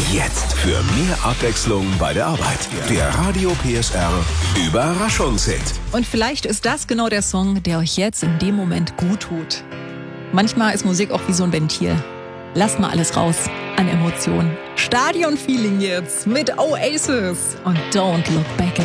Jetzt für mehr Abwechslung bei der Arbeit. Der Radio PSR Überraschungshit. Und vielleicht ist das genau der Song, der euch jetzt in dem Moment gut tut. Manchmal ist Musik auch wie so ein Ventil. Lasst mal alles raus an Emotionen. Stadionfeeling jetzt mit Oasis und Don't Look Back.